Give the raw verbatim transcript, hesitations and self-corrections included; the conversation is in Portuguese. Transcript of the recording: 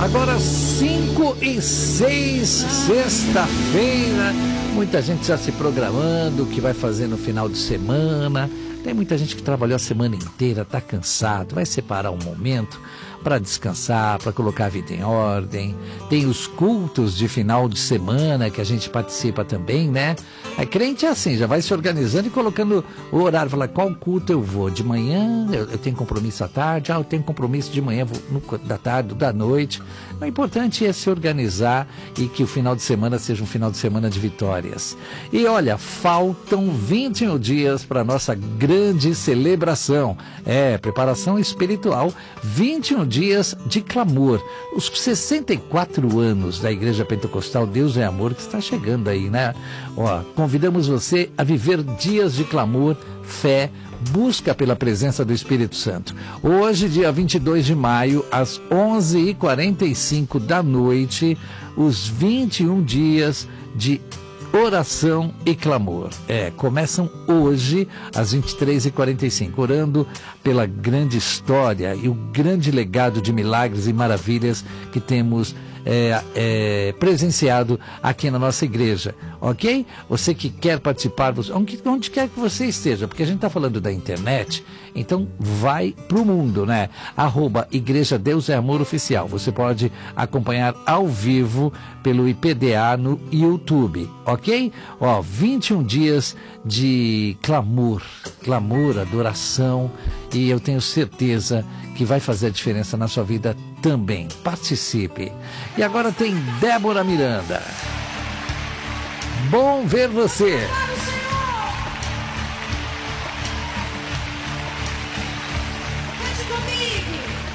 Agora cinco e seis, sexta-feira. Muita gente já se programando o que vai fazer no final de semana. Tem muita gente que trabalhou a semana inteira, está cansado, vai separar um momento para descansar, para colocar a vida em ordem. Tem os cultos de final de semana que a gente participa também, né? A crente é assim, já vai se organizando e colocando o horário, fala qual culto eu vou. De manhã eu, eu tenho compromisso à tarde, ah, eu tenho compromisso de manhã, vou no, da tarde, da noite. O importante é se organizar e que o final de semana seja um final de semana de vitórias. E olha, faltam vinte e um dias para a nossa grande celebração. É, preparação espiritual, vinte e um dias de clamor. Os sessenta e quatro anos da Igreja Pentecostal Deus é Amor, que está chegando aí, né? Ó, convidamos você a viver dias de clamor, fé, busca pela presença do Espírito Santo. Hoje, dia vinte e dois de maio, às onze e quarenta e cinco da noite, os vinte e um dias de oração e clamor. É, começam hoje às vinte e três e quarenta e cinco, orando pela grande história e o grande legado de milagres e maravilhas que temos é, é, presenciado aqui na nossa igreja, ok? Você que quer participar, onde, onde quer que você esteja, porque a gente está falando da internet, então vai pro mundo, né? Arroba Igreja Deus é Amor Oficial. Você pode acompanhar ao vivo pelo I P D A no YouTube, ok? Ó, vinte e um dias de clamor, clamor, adoração, e eu tenho certeza que vai fazer a diferença na sua vida também. Participe. E agora tem Débora Miranda. Bom ver você.